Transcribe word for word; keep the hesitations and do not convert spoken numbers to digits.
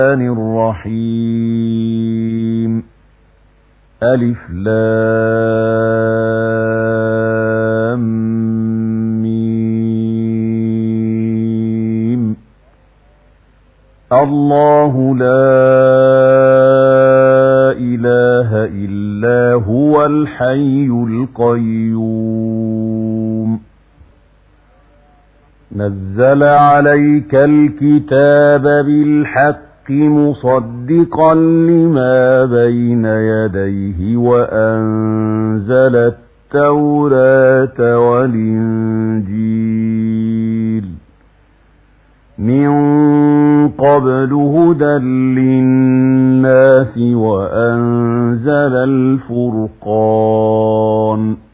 الرحيم ألف لام ميم الله لا إله إلا هو الحي القيوم نزل عليك الكتاب بالحق مصدقا لما بين يديه وأنزل التوراة والإنجيل من قبل هدى للناس وأنزل الفرقان